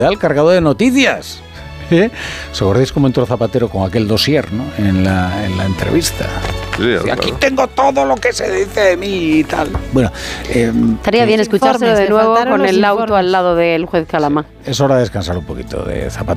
cargado de noticias. ¿Os acordáis cómo entró Zapatero con aquel dossier, ¿no? en la entrevista? Sí, Y aquí tengo todo lo que se dice de mí y tal. Bueno, estaría bien escuchárselo de nuevo con el auto al lado del juez Calama. Es hora de descansar un poquito de Zapatero.